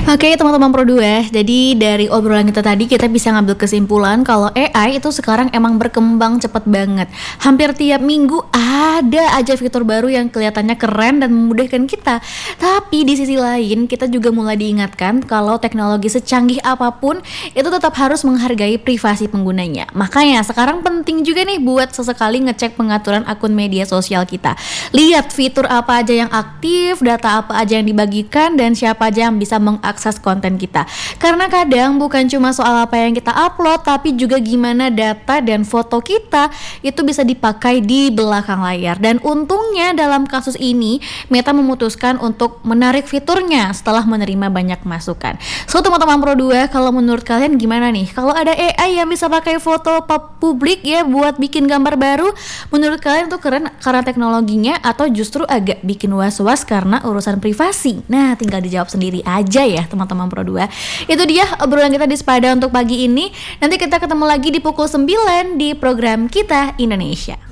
Oke teman-teman Pro 2, jadi dari obrolan kita tadi kita bisa ngambil kesimpulan kalau AI itu sekarang emang berkembang cepet banget. Hampir tiap minggu ada aja fitur baru yang kelihatannya keren dan memudahkan kita. Tapi di sisi lain kita juga mulai diingatkan kalau teknologi secanggih apapun itu tetap harus menghargai privasi penggunanya. Makanya sekarang penting juga nih buat sesekali ngecek pengaturan akun media sosial kita. Lihat fitur apa aja yang aktif, data apa aja yang dibagikan, dan siapa aja yang bisa mengakses konten kita. Karena kadang bukan cuma soal apa yang kita upload, tapi juga gimana data dan foto kita itu bisa dipakai di belakang layar. Dan untungnya dalam kasus ini Meta memutuskan untuk menarik fiturnya setelah menerima banyak masukan. So teman-teman Pro 2, kalau menurut kalian gimana nih? Kalau ada AI yang bisa pakai foto publik ya buat bikin gambar baru, menurut kalian tuh keren karena teknologinya atau justru agak bikin was-was karena urusan privasi? Nah, tinggal dijawab sendiri aja ya teman-teman Pro 2. Itu dia obrolan kita di Sepada untuk pagi ini. Nanti kita ketemu lagi di pukul 9 di program Kita Indonesia.